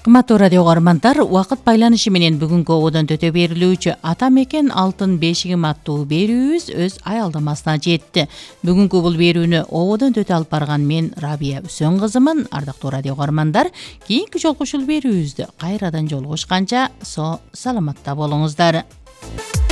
Кыматтуу радио угармандар, убакыт байланышы менен бүгүнкү ободон төтө берилүүчү Ата мекен алтын бешигим аттуу берүүбүз өз аялдамасына жетти. Бүгүнкү бул берүүнү ободон төтө алып барган мен Рабия Үсөн кызымын. Ардактуу радио угармандар, кийинки жолку ушул берүүбүздө кайрадан жолугушканча саламатта болуңуздар.